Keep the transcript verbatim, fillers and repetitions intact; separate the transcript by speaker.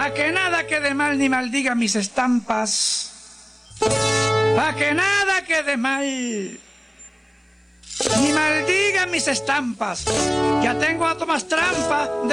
Speaker 1: Pa' que nada quede mal ni maldiga mis estampas. Pa' que nada quede mal ni maldiga mis estampas. Ya tengo a Tomás Trampa